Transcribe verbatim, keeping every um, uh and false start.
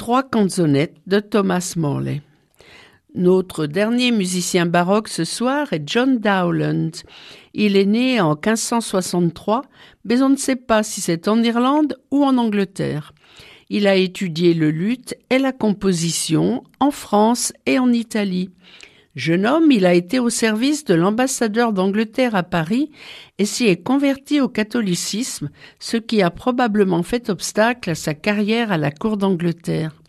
Trois canzonettes de Thomas Morley. Notre dernier musicien baroque ce soir est John Dowland. Il est né en quinze cent soixante-trois, mais on ne sait pas si c'est en Irlande ou en Angleterre. Il a étudié le luth et la composition en France et en Italie. Jeune homme, il a été au service de l'ambassadeur d'Angleterre à Paris et s'y est converti au catholicisme, ce qui a probablement fait obstacle à sa carrière à la cour d'Angleterre.